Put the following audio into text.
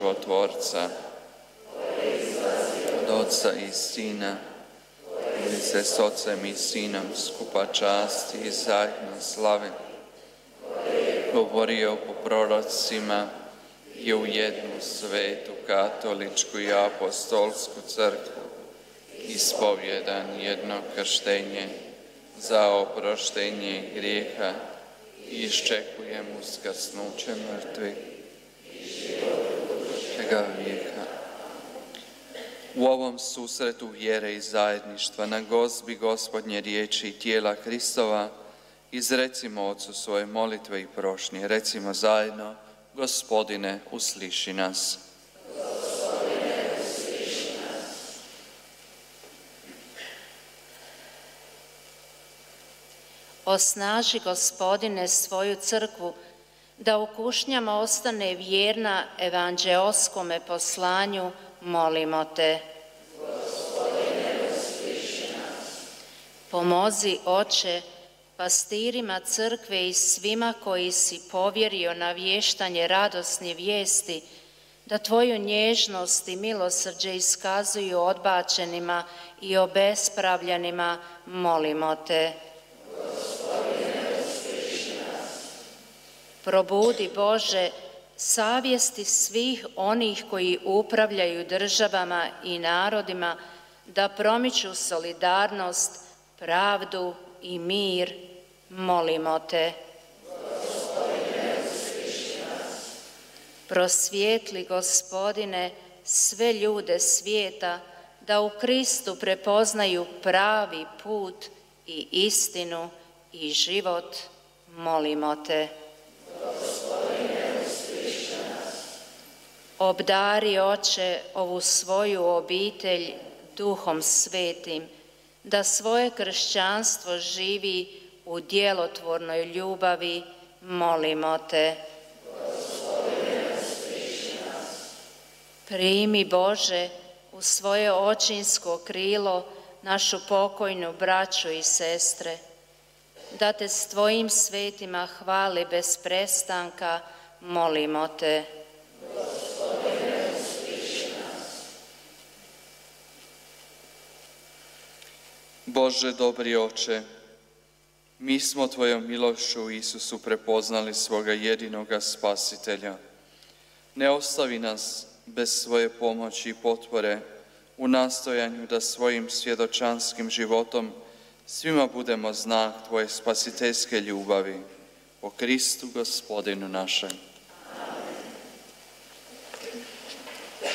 Tvorca, od Otca i Sina, i se s Otcem i Sinom skupa časti i zajedno slave. Govorio po prorocima i u jednu svetu katoličku i apostolsku crkvu, ispovjedan jedno krštenje za oproštenje grijeha i iščekujem uskrsnuće mrtvih vijeka. U ovom susretu vjere i zajedništva na gozbi Gospodnje riječi i tijela Kristova izrecimo Otcu svoje molitve i prošnje. Recimo zajedno: Gospodine, usliši nas. Osnaži, Gospodine, svoju crkvu, da u kušnjama ostane vjerna evanđeoskome poslanju, molimo te. Gospodine, usliši nas. Pomozi, Oče, pastirima crkve i svima koji si povjerio na vještanje radosne vijesti, da Tvoju nježnost i milosrđe iskazuju odbačenima i obespravljenima, molimo te. Probudi, Bože, savjesti svih onih koji upravljaju državama i narodima, da promiču solidarnost, pravdu i mir, molimo te. Prosvijetli, Gospodine, sve ljude svijeta, da u Kristu prepoznaju pravi put i istinu i život, molimo te. Obdari, Oče, ovu svoju obitelj Duhom Svetim, da svoje kršćanstvo živi u djelotvornoj ljubavi, molimo te. Primi, Bože, u svoje očinsko krilo našu pokojnu braću i sestre, da te s Tvojim svetima hvali bez prestanka, molimo te. Bože, dobri Oče, mi smo Tvojom milošću u Isusu prepoznali svoga jedinoga Spasitelja. Ne ostavi nas bez svoje pomoći i potpore u nastojanju da svojim svjedočanskim životom svima budemo znak Tvoje spasiteljske ljubavi. Po Kristu Gospodinu našem.